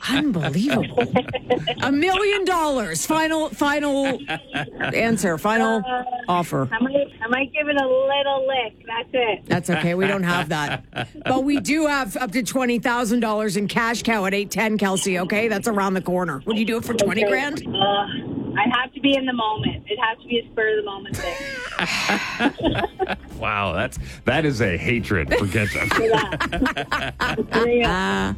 Unbelievable. $1 million. Final answer. Final offer. I might give it a little lick. That's it. That's okay. We don't have that. But we do have up to $20,000 in cash cow at 8:10, Kelsey, okay? That's around the corner. Would you do it for 20 grand? I have to be in the moment. It has to be a spur of the moment thing. Wow, that is a hatred for Ketchup. Yeah.